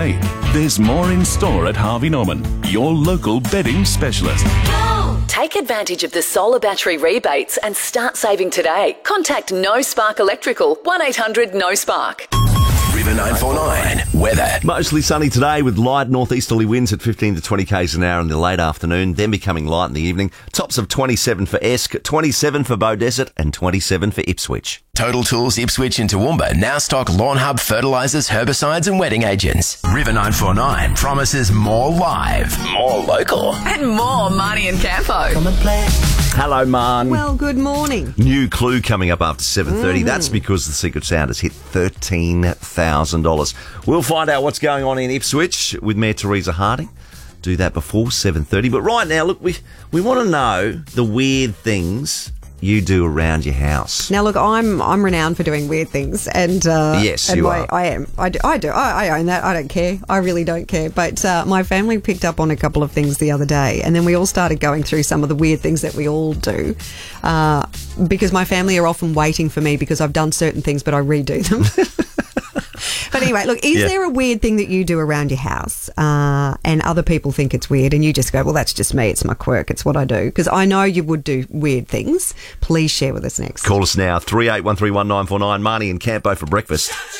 today. There's more in store at Harvey Norman, your local bedding specialist. Take advantage of the solar battery rebates and start saving today. Contact No Spark Electrical, 1800 No Spark. River 949 weather. Mostly sunny today with light northeasterly winds at 15 to 20 k's an hour in the late afternoon, then becoming light in the evening. Tops of 27 for Esk, 27 for Beaudesert and 27 for Ipswich. Total Tools Ipswich and Toowoomba now stock Lawn Hub fertilisers, herbicides and wetting agents. River 949 promises more live, more local. And more Marnie and Campo. Come and play. Hello, Man. Well, good morning. New clue coming up after 7:30. That's because the Secret Sound has hit $13,000. We'll find out what's going on in Ipswich with Mayor Teresa Harding. Do that before 7:30. But right now, look, we want to know the weird things you do around your house. Now, look, I'm renowned for doing weird things, and Yes, and you are. I am. I do. I own that. I don't care. I really don't care. But my family picked up on a couple of things the other day, and then we all started going through some of the weird things that we all do. Because my family are often waiting for me because I've done certain things, but I redo them. But anyway, look, is there a weird thing that you do around your house and other people think it's weird and you just go, well, that's just me, it's my quirk, it's what I do? Because I know you would do weird things. Please share with us next. Call us now, 38131949, Marnie and Campo for breakfast.